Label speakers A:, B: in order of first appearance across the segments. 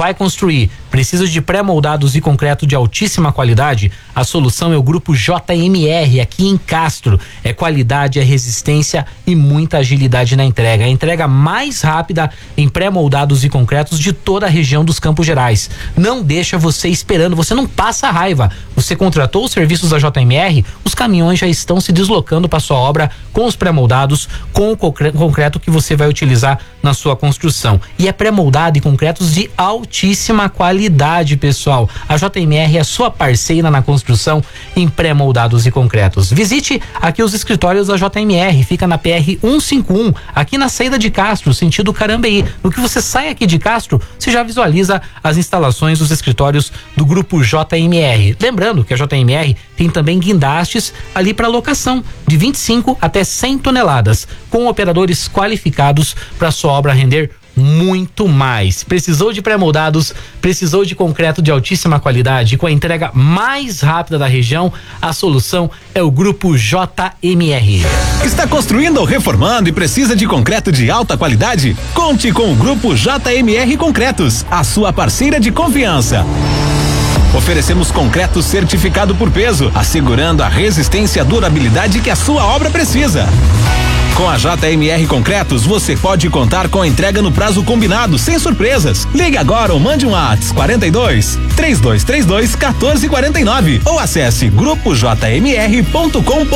A: vai construir? Precisa de pré-moldados e concreto de altíssima qualidade? A solução é o Grupo JMR, aqui em Castro. É qualidade, é resistência e muita agilidade na entrega. A entrega mais rápida em pré-moldados e concretos de toda a região dos Campos Gerais. Não deixa você esperando, você não passa raiva. Você contratou os serviços da JMR, os caminhões já estão se deslocando para sua obra com os pré-moldados, com o concreto que você vai utilizar na sua construção. E é pré-moldado e concretos de altíssima qualidade, pessoal. A JMR é a sua parceira na construção em pré-moldados e concretos. Visite aqui os escritórios da JMR, fica na PR 151, aqui na saída de Castro, sentido Carambeí. No que você sai aqui de Castro, você já visualiza as instalações dos escritórios do Grupo JMR. Lembrando que a JMR tem também guindastes ali para locação de 25 até 100 toneladas, com operadores qualificados para sua obra render muito mais. Precisou de pré-moldados, precisou de concreto de altíssima qualidade com a entrega mais rápida da região? A solução é o Grupo JMR.
B: Está construindo ou reformando e precisa de concreto de alta qualidade? Conte com o Grupo JMR Concretos, a sua parceira de confiança. Oferecemos concreto certificado por peso, assegurando a resistência e a durabilidade que a sua obra precisa. Com a JMR Concretos, você pode contar com a entrega no prazo combinado, sem surpresas. Ligue agora ou mande um WhatsApp 42 3232 1449 ou acesse grupojmr.com.br.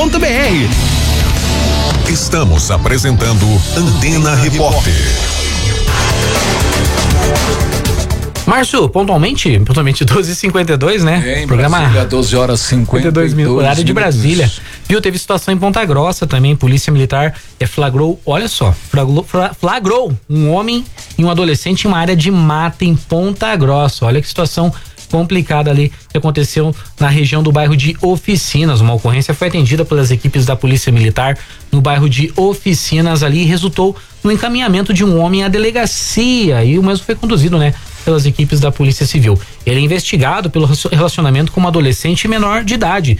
C: Estamos apresentando Antena Repórter.
A: Márcio, pontualmente 12h52, né?
D: Em
A: Programa
D: Brasília, 12h52
A: minutos, horário de Brasília. Viu, teve situação em Ponta Grossa também, Polícia Militar flagrou, olha só, flagrou um homem e um adolescente em uma área de mata em Ponta Grossa. Olha que situação complicada ali que aconteceu na região do bairro de Oficinas. Uma ocorrência foi atendida pelas equipes da Polícia Militar no bairro de Oficinas ali e resultou no encaminhamento de um homem à delegacia, e o mesmo foi conduzido, né, pelas equipes da Polícia Civil. Ele é investigado pelo relacionamento com uma adolescente menor de idade,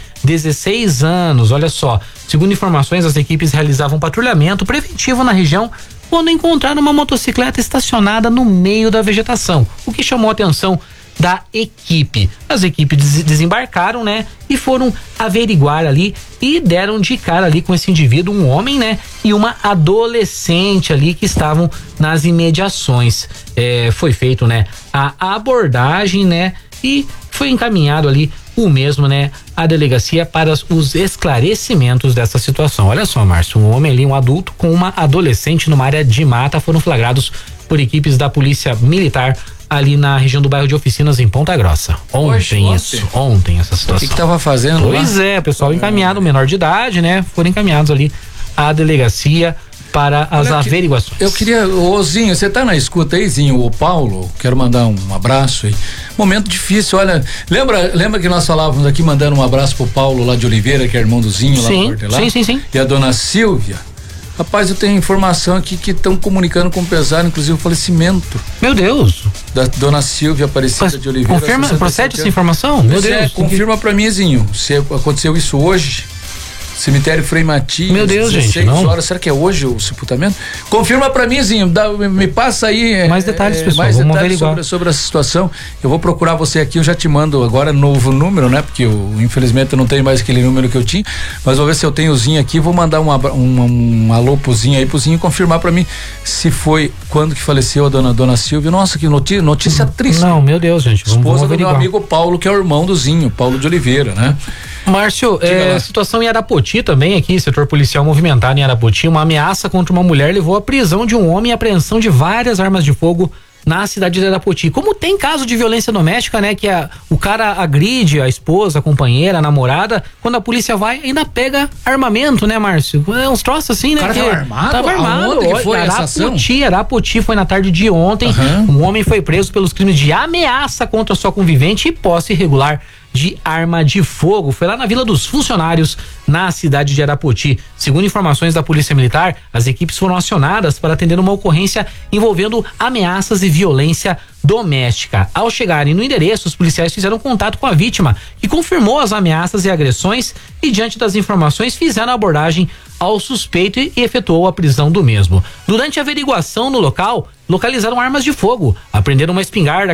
A: 16 anos, olha só. Segundo informações, as equipes realizavam patrulhamento preventivo na região quando encontraram uma motocicleta estacionada no meio da vegetação, o que chamou a atenção da equipe. As equipes desembarcaram, né, e foram averiguar ali e deram de cara ali com esse indivíduo, um homem, né, e uma adolescente ali que estavam nas imediações. Foi feito, né, a abordagem, né, e foi encaminhado ali o mesmo, né, a delegacia para os esclarecimentos dessa situação. Olha só, Márcio, um homem ali, um adulto com uma adolescente numa área de mata foram flagrados por equipes da Polícia Militar ali na região do bairro de Oficinas, em Ponta Grossa. Ontem essa situação.
D: O que tava fazendo?
A: Pois é, pessoal encaminhado, menor de idade, né? Foram encaminhados ali à delegacia para as averiguações.
D: Eu queria, Zinho, você tá na escuta aí, Zinho, o Paulo, quero mandar um abraço aí. Momento difícil, olha, lembra que nós falávamos aqui, mandando um abraço pro Paulo lá de Oliveira, que é irmão do Zinho, lá no Hortelã?
A: Sim.
D: E a dona Silvia. Rapaz, eu tenho informação aqui que estão comunicando com pesar, inclusive o falecimento.
A: Meu Deus.
D: Da dona Silvia Aparecida de Oliveira.
A: Confirma, procede essa informação? Meu Deus.
D: Confirma pra mim, Zinho, se aconteceu isso hoje. Cemitério Frei Matias.
A: Meu Deus,
D: 16
A: gente, não.
D: horas. Será que é hoje o sepultamento? Confirma pra mim, Zinho. Me passa aí.
A: Mais detalhes, pessoal.
D: Mais
A: Vamos
D: detalhes sobre essa situação. Eu vou procurar você aqui. Eu já te mando agora novo número, né? Porque infelizmente eu não tenho mais aquele número que eu tinha. Mas vou ver se eu tenho o Zinho aqui. Vou mandar um alô pro Zinho aí, pro Zinho confirmar pra mim se foi quando que faleceu a dona Silvia. Nossa, que notícia triste.
A: Não, meu Deus, gente.
D: Esposa do meu amigo Paulo, que é o irmão do Zinho, Paulo de Oliveira, né?
A: Márcio, situação em Arapoti também aqui, setor policial movimentado em Arapoti, uma ameaça contra uma mulher levou à prisão de um homem e apreensão de várias armas de fogo na cidade de Arapoti. Como tem caso de violência doméstica, né, que o cara agride a esposa, a companheira, a namorada, quando a polícia vai, ainda pega armamento, né, Márcio? É uns troços assim, né?
D: O cara tava armado?
A: Tava armado.
D: Aonde que foi essa ação?
A: Arapoti foi na tarde de ontem. Um homem foi preso pelos crimes de ameaça contra sua convivente e posse irregular de arma de fogo. Foi lá na Vila dos Funcionários, na cidade de Arapoti. Segundo informações da Polícia Militar, as equipes foram acionadas para atender uma ocorrência envolvendo ameaças e violência doméstica. Ao chegarem no endereço, os policiais fizeram contato com a vítima, que confirmou as ameaças e agressões e, diante das informações, fizeram a abordagem ao suspeito e efetuou a prisão do mesmo. Durante a averiguação no local, localizaram armas de fogo, apreenderam uma espingarda,